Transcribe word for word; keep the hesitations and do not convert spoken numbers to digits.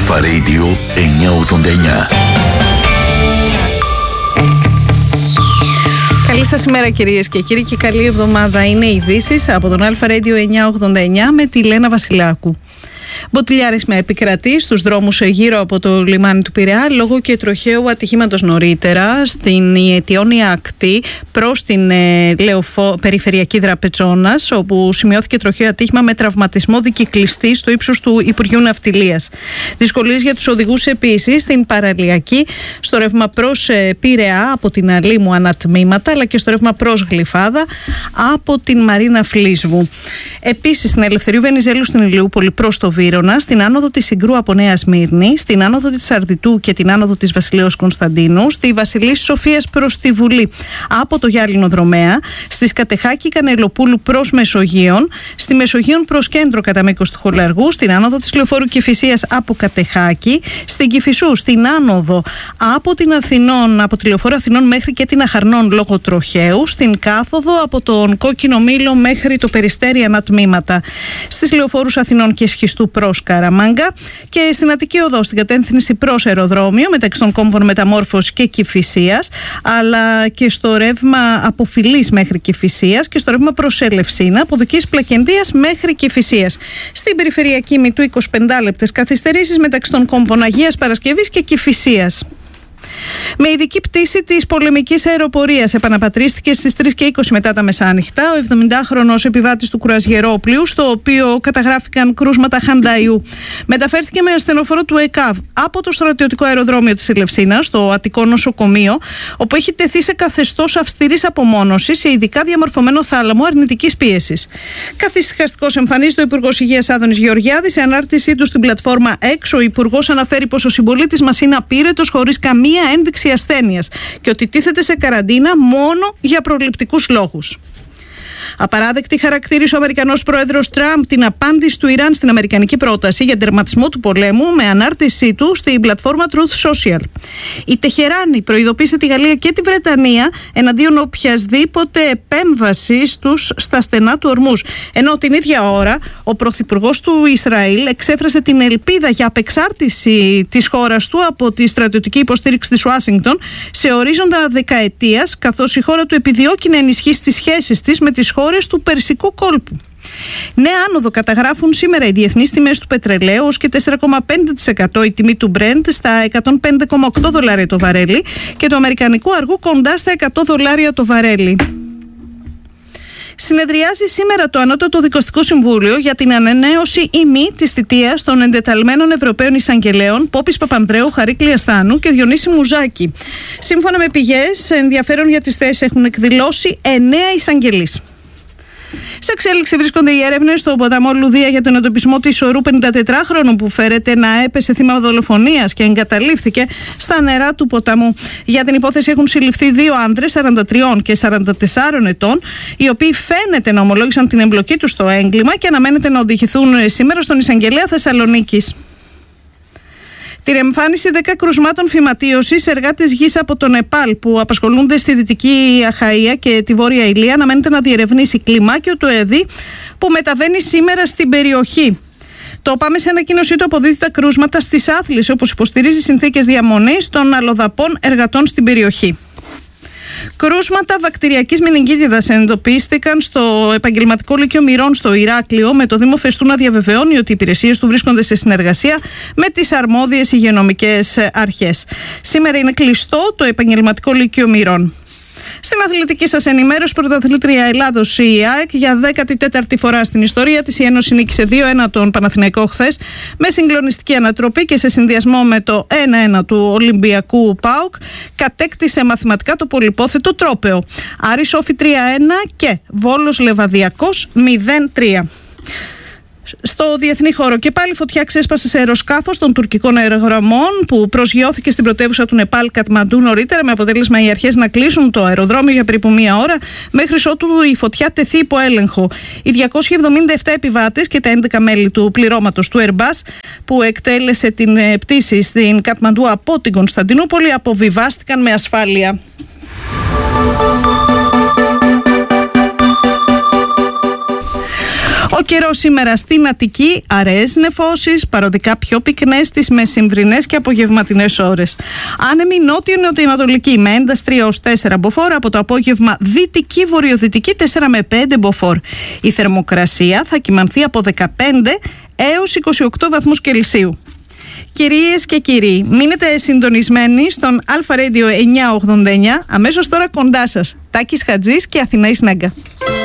Αλφα Radio εννιακόσια ογδόντα εννιά. Καλή σας ημέρα κυρίες και κύριοι και καλή εβδομάδα. Είναι οι ειδήσεις από τον Αλφα Radio εννιακόσια ογδόντα εννιά με τη Λένα Βασιλάκου. Μποτιλιάρισμα επικρατεί στους δρόμους γύρω από το λιμάνι του Πειραιά λόγω και τροχαίου ατυχήματος νωρίτερα στην Αιτιόνια ακτή προς την ε, Λεωφο... περιφερειακή Δραπετσόνας, όπου σημειώθηκε τροχαίο ατύχημα με τραυματισμό δικυκλιστή στο ύψος του Υπουργείου Ναυτιλίας. Δυσκολίες για τους οδηγούς επίσης στην παραλιακή, στο ρεύμα προς ε, Πειραιά από την Αλήμου ανατμήματα, αλλά και στο ρεύμα προς Γλυφάδα από την Μαρίνα Φλίσβου. Επίσης στην Ελευθερίου Βενιζέλου στην Ηλιούπολη προς το Βύρωνα, στην άνοδο της Συγκρού από Νέα Σμύρνη, στην άνοδο της Αρδιτού και την άνοδο της Βασιλέως Κωνσταντίνου, στη Βασιλής Σοφίας προς τη Βουλή από το Γιάλινο Δρομέα, στη Σκατεχάκη Κανελοπούλου προς Μεσογείον, στη Μεσογείον προς Κέντρο κατά μήκος του Χολαργού, στην άνοδο της Λεωφόρου Κηφισίας από Κατεχάκη, στην Κηφισού, στην άνοδο από την Αθηνών, από τη Λεωφόρο Αθηνών μέχρι και την Αχαρνών λόγω τροχαίου, στην κάθοδο από τον Κόκκινο Μήλο μέχρι το Περιστέρι ανατμήματα, στις Λεωφόρους Αθηνών και Σχιστού προς Καραμάγκα και στην Αττική Οδό στην κατεύθυνση προς αεροδρόμιο μεταξύ των κόμβων Μεταμόρφωσης και Κηφισίας, αλλά και στο ρεύμα από Φυλής μέχρι Κηφισίας και στο ρεύμα προς Ελευσίνα από Δοκής Πλακεντίας μέχρι Κηφισίας. Στην περιφερειακή Μητού εικοσιπέντε λεπτές καθυστερήσεις μεταξύ των κόμβων Αγίας Παρασκευής και Κηφισίας. Με ειδική πτήση της πολεμικής αεροπορίας επαναπατρίστηκε στις τρεις και είκοσι μετά τα μεσάνυχτα ο εβδομηντάχρονος επιβάτης του κρουαζιερόπλοιου, στο οποίο καταγράφηκαν κρούσματα Χανταϊού. Μεταφέρθηκε με ασθενοφόρο του ΕΚΑΒ από το στρατιωτικό αεροδρόμιο της Ελευσίνας στο Αττικό Νοσοκομείο, όπου έχει τεθεί σε καθεστώς αυστηρής απομόνωσης σε ειδικά διαμορφωμένο θάλαμο αρνητικής πίεσης. Καθησυχαστικός εμφανίζεται ο Υπουργός Υγείας Άδωνης Γεωργιάδης. Σε ανάρτησή του στην πλατφόρμα X, ο Υπουργός αναφέρει πως ο συμπολίτης μας είναι απείρετος, χωρίς καμία ένδειξη ασθένειας και ότι τίθεται σε καραντίνα μόνο για προληπτικούς λόγους. Απαράδεκτη χαρακτήρισε ο Αμερικανός πρόεδρος Τραμπ την απάντηση του Ιράν στην αμερικανική πρόταση για τερματισμό του πολέμου με ανάρτησή του στην πλατφόρμα Truth Social. Η Τεχεράνη προειδοποίησε τη Γαλλία και τη Βρετανία εναντίον οποιασδήποτε επέμβασης τους στα στενά του Ορμούζ. Ενώ την ίδια ώρα ο πρωθυπουργός του Ισραήλ εξέφρασε την ελπίδα για απεξάρτηση της χώρας του από τη στρατιωτική υποστήριξη της Ουάσιγκτον σε ορίζοντα δεκαετίας, καθώς η χώρα του επιδιώκει να ενισχύσει τις σχέσεις της με τις χώρες του Περσικού κόλπου. Νέα άνοδο καταγράφουν σήμερα οι διεθνείς τιμές του πετρελαίου, ως και τέσσερα κόμμα πέντε τοις εκατό η τιμή του Brent στα εκατόν πέντε κόμμα οκτώ δολάρια το βαρέλι και του αμερικανικού αργού κοντά στα εκατό δολάρια το βαρέλι. Συνεδριάζει σήμερα το Ανώτατο Δικαστικό Συμβούλιο για την ανανέωση ή μη της θητείας των εντεταλμένων Ευρωπαίων Εισαγγελέων Πόπης Παπανδρέου, Χαρίκλη Ασθάνου και Διονύση Μουζάκη. Σύμφωνα με πηγές, ενδιαφέρον για τις θέσεις έχουν εκδηλώσει εννέα εισαγγελείς. Σε εξέλιξη βρίσκονται οι έρευνες στο ποταμό Λουδία για τον εντοπισμό της ορού πενηντατετράχρονου που φέρεται να έπεσε θύμα δολοφονίας και εγκαταλείφθηκε στα νερά του ποταμού. Για την υπόθεση έχουν συλληφθεί δύο άνδρες σαράντα τρία και σαράντα τέσσερα ετών, οι οποίοι φαίνεται να ομολόγησαν την εμπλοκή τους στο έγκλημα και αναμένεται να οδηγηθούν σήμερα στον Εισαγγελέα Θεσσαλονίκης. Την εμφάνιση δέκα κρουσμάτων φυματίωσης εργάτες γης από το Νεπάλ που απασχολούνται στη Δυτική Αχαΐα και τη Βόρεια Ηλία αναμένεται να διερευνήσει κλιμάκιο του ΕΔΗ που μεταβαίνει σήμερα στην περιοχή. Το ΠΑΜΕ σε ανακοίνωσή του αποδίδει τα κρούσματα στις άθλιες, όπως υποστηρίζει συνθήκες διαμονής των αλλοδαπών εργατών στην περιοχή. Κρούσματα βακτηριακής μενιγκίτιδας εντοπίστηκαν στο Επαγγελματικό Λύκειο Μυρών στο Ηράκλειο, με το Δήμο Φεστού να διαβεβαιώνει ότι οι υπηρεσίες του βρίσκονται σε συνεργασία με τις αρμόδιες υγειονομικές αρχές. Σήμερα είναι κλειστό το Επαγγελματικό Λύκειο Μυρών. Στην αθλητική σας ενημέρωση, πρωταθλήτρια Ελλάδος η ΑΕΚ για δέκατη τέταρτη φορά στην ιστορία της. Η Ένωση νίκησε δύο ένα τον Παναθηναϊκό χθες με συγκλονιστική ανατροπή και σε συνδυασμό με το ένα ένα του Ολυμπιακού ΠΑΟΚ κατέκτησε μαθηματικά το πολυπόθετο τρόπαιο. Άρης Όφη τρία ένα και Βόλος Λεβαδιακός μηδέν τρία. Στο διεθνή χώρο και πάλι φωτιά ξέσπασε σε αεροσκάφος των τουρκικών αερογραμμών που προσγειώθηκε στην πρωτεύουσα του Νεπάλ, Κατμαντού, νωρίτερα, με αποτέλεσμα οι αρχές να κλείσουν το αεροδρόμιο για περίπου μία ώρα μέχρι ότου η φωτιά τεθεί υπό έλεγχο. Οι διακόσιοι εβδομήντα επτά επιβάτες και τα έντεκα μέλη του πληρώματος του Airbus που εκτέλεσε την πτήση στην Κατμαντού από την Κωνσταντινούπολη αποβιβάστηκαν με ασφάλεια. Ο καιρός σήμερα στην Αττική, αραιές νεφώσεις, παροδικά πιο πυκνές στις μεσημβρινές και απογευματινές ώρες. Άνεμη νότιο-νοτιοανατολική με ένταση τρία έως τέσσερα μποφόρ, από το απόγευμα δυτική-βορειοδυτική τέσσερα με πέντε μποφόρ. Η θερμοκρασία θα κυμανθεί από δεκαπέντε έως είκοσι οκτώ βαθμούς Κελσίου. Κυρίες και κύριοι, μείνετε συντονισμένοι στον Αλφα Radio εννιακόσια ογδόντα εννιά. Αμέσως τώρα κοντά σας, Τάκης Χατζής και Αθηναής Νάγκα.